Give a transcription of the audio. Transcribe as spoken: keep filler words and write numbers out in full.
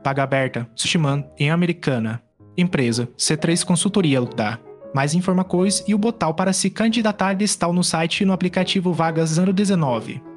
Paga Aberta, Sushiman em Americana. Empresa, C três Consultoria dá. Mais informações e o botão para se candidatar está no site e no aplicativo Vagas ano dezenove.